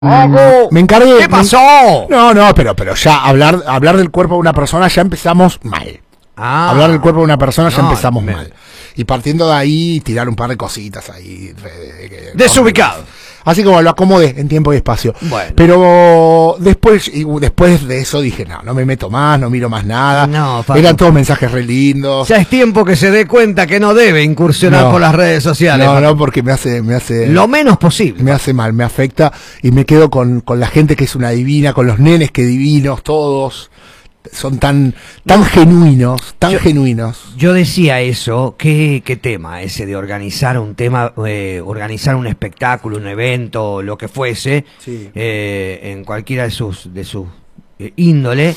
Me encargué. ¿Qué pasó? No, pero ya hablar del cuerpo de una persona ya empezamos mal. Hablar del cuerpo de una persona ya empezamos mal. Y partiendo de ahí, tirar un par de cositas ahí. Desubicado. Así como lo acomodé en tiempo y espacio. Bueno. Pero después de eso dije, no me meto más, no miro más nada. No, Facu. Eran todos mensajes re lindos. Ya es tiempo que se dé cuenta que no debe incursionar por las redes sociales. No, porque me hace lo menos posible. Me hace mal, me afecta y me quedo con la gente que es una divina, con los nenes que divinos, todos. Son tan genuinos, genuinos. Yo decía eso, ¿qué tema ese de organizar un tema, organizar un espectáculo, un evento, lo que fuese, sí. En cualquiera de sus índole,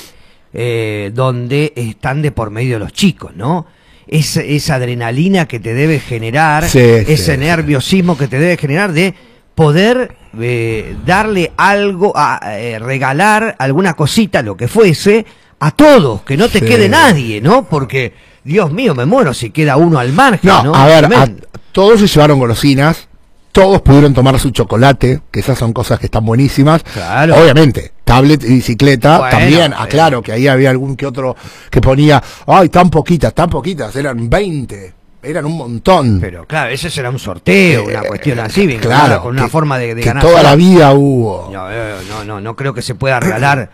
donde están de por medio los chicos, ¿no? Esa adrenalina que te debe generar, ese nerviosismo que te debe generar de poder darle algo, regalar alguna cosita, lo que fuese, a todos, que no te quede nadie, ¿no? Porque, Dios mío, me muero si queda uno al margen, ¿no? A ver, todos se llevaron golosinas, todos pudieron tomar su chocolate, que esas son cosas que están buenísimas. Claro. Obviamente, tablet y bicicleta, bueno, también, aclaro que ahí había algún que otro que ponía, ay, tan poquitas, eran 20. Eran un montón. Pero claro, ese será un sorteo, una cuestión así, claro, con una forma de ganar. Toda la vida hubo. No creo que se pueda regalar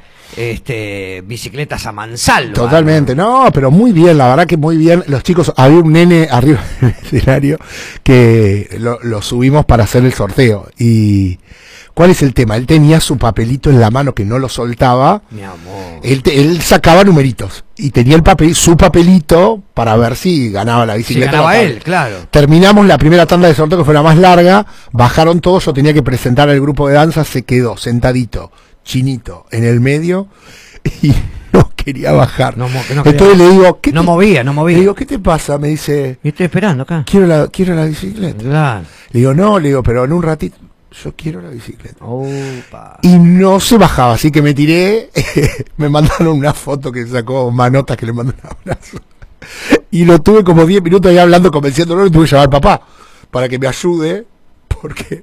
bicicletas a mansalva. Totalmente, no, pero muy bien, la verdad que muy bien. Los chicos, había un nene arriba del escenario que lo subimos para hacer el sorteo. Y ¿cuál es el tema? Él tenía su papelito en la mano que no lo soltaba. Mi amor. Él sacaba numeritos y tenía su papelito para ver si ganaba la bicicleta. Si ganaba él, claro. Terminamos la primera tanda de sorteo, que fue la más larga. Bajaron todos, yo tenía que presentar al grupo de danza. Se quedó sentadito, chinito, en el medio y no quería bajar. Entonces le digo, no movía. Le digo, ¿qué te pasa? Me dice, estoy esperando acá. Quiero la bicicleta. Claro. Le digo, no, pero en un ratito. Yo quiero la bicicleta. Opa. Y no se bajaba, así que me tiré. Me mandaron una foto que sacó Manotas, que le mandó un abrazo. Y lo tuve como 10 minutos ahí hablando, convenciéndolo. Y tuve que llamar al papá para que me ayude, porque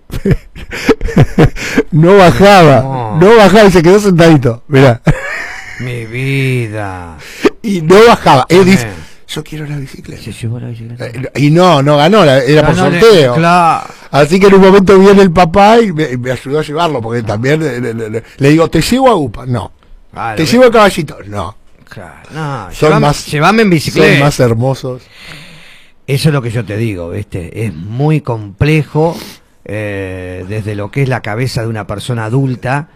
no bajaba. No bajaba y se quedó sentadito. Mirá. Mi vida. Y no bajaba. Él dice, yo quiero la bicicleta. Se llevó la bicicleta. Y no ganó, era por sorteo. Claro. Así que en un momento viene el papá y me ayudó a llevarlo, porque también le digo, ¿te llevo a UPA? No. ¿Te llevo a Caballito? No. Claro. No, llévame en bicicleta. Son más hermosos. Eso es lo que yo te digo, ¿viste? Es muy complejo desde lo que es la cabeza de una persona adulta.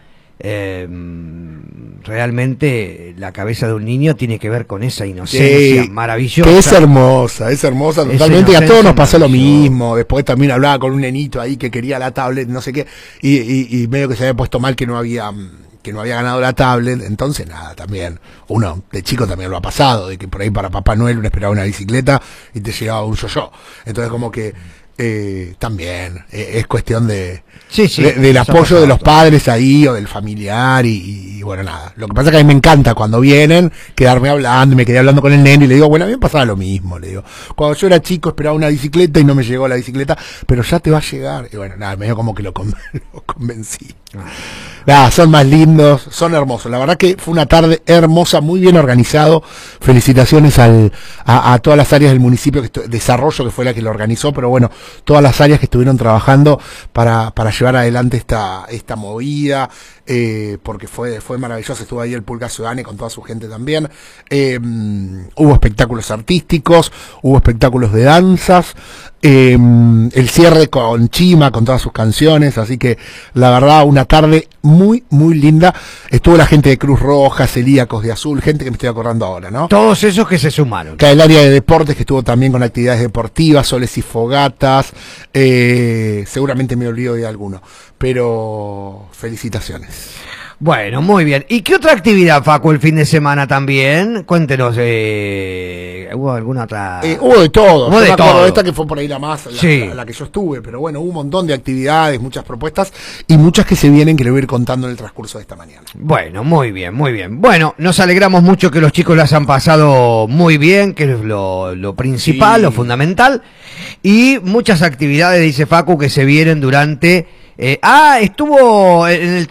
Realmente la cabeza de un niño tiene que ver con esa inocencia maravillosa. Que es hermosa totalmente. Y a todos nos pasó lo mismo. Después también hablaba con un nenito ahí que quería la tablet, no sé qué, y medio que se había puesto mal que no había ganado la tablet. Entonces nada, también uno de chico también lo ha pasado, de que por ahí para Papá Noel uno esperaba una bicicleta y te llegaba un yo-yo. Entonces como que también es cuestión del apoyo de los padres ahí o del familiar y bueno, nada. Lo que pasa es que a mí me encanta cuando vienen quedarme hablando, y me quedé hablando con el nene y le digo, bueno, a mí me pasaba lo mismo, le digo, cuando yo era chico esperaba una bicicleta y no me llegó la bicicleta, pero ya te va a llegar. Y bueno, nada, medio como que lo convencí. Nada, son más lindos, son hermosos. La verdad que fue una tarde hermosa, muy bien organizado. Felicitaciones a todas las áreas del municipio, desarrollo, que fue la que lo organizó, pero bueno, todas las áreas que estuvieron trabajando para llevar adelante esta movida, porque fue maravilloso. Estuvo ahí el Pulga Ciudadane con toda su gente también. Hubo espectáculos artísticos, hubo espectáculos de danzas, el cierre con Chima, con todas sus canciones, así que la verdad una tarde muy, muy linda. Estuvo la gente de Cruz Roja, Celíacos de Azul, gente que me estoy acordando ahora, ¿no? Todos esos que se sumaron. Que el área de deportes, que estuvo también con actividades deportivas, soles y fogatas, seguramente me olvido de alguno, pero felicitaciones. Bueno, muy bien. ¿Y qué otra actividad, Facu, el fin de semana también? Cuéntenos, ¿hubo alguna otra? Hubo de todo. Hubo de todo. Esta que fue por ahí la que yo estuve, pero bueno, hubo un montón de actividades, muchas propuestas y muchas que se vienen, que le voy a ir contando en el transcurso de esta mañana. Bueno, muy bien, muy bien. Bueno, nos alegramos mucho que los chicos las han pasado muy bien, que es lo principal, lo fundamental, y muchas actividades, dice Facu, que se vienen durante estuvo en